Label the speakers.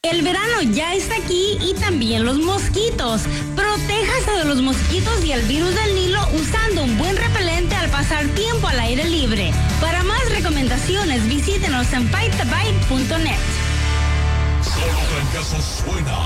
Speaker 1: El verano ya está aquí y también los mosquitos. Protéjase de los mosquitos y el virus del Nilo usando un buen repelente al pasar tiempo al aire libre. Para más recomendaciones, visítenos en fightthabite.net.
Speaker 2: Solo Trancazo suena